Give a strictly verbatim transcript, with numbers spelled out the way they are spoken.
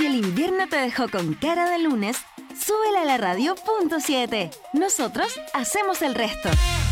el invierno te dejó con cara de lunes, súbela a la radio punto siete. Nosotros hacemos el resto.